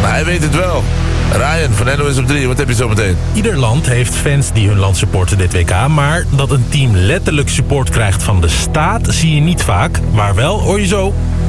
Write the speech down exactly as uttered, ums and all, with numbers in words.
Maar hij weet het wel. Ryan van N O S op drie, wat heb je zo meteen? Ieder land heeft fans die hun land supporten dit W K. Maar dat een team letterlijk support krijgt van de staat zie je niet vaak. Maar wel, hoor je zo...